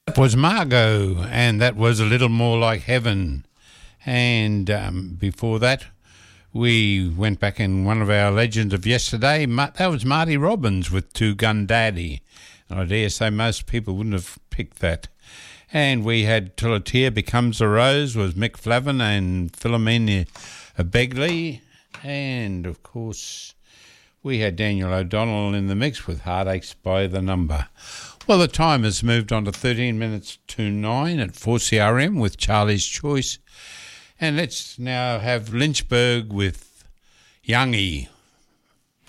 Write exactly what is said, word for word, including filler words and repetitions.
That was Margot, and that was A Little More Like Heaven. And um, before that, we went back in one of our legends of yesterday. Ma- that was Marty Robbins with Two Gun Daddy. And I dare say most people wouldn't have picked that. And we had Till a Tear Becomes a Rose was Mick Flavin and Philomena Begley. And, of course, we had Daniel O'Donnell in the mix with Heartaches by the Number. Well, the time has moved on to thirteen minutes to nine at four C R M with Charlie's Choice. And let's now have Lynchburg with Youngie.